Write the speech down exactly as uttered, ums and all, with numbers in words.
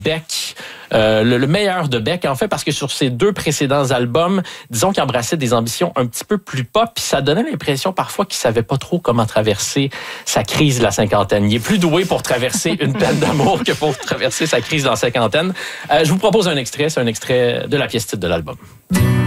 Beck, euh, le, le meilleur de Beck, en fait, parce que sur ses deux précédents albums, disons qu'il embrassait des ambitions un petit peu plus pop, puis ça donnait l'impression parfois qu'il savait pas trop comment traverser sa crise de la cinquantaine. Il est plus doué pour traverser une peine d'amour que pour traverser sa crise de la cinquantaine. Euh, je vous propose un extrait, c'est un extrait de la pièce titre de l'album.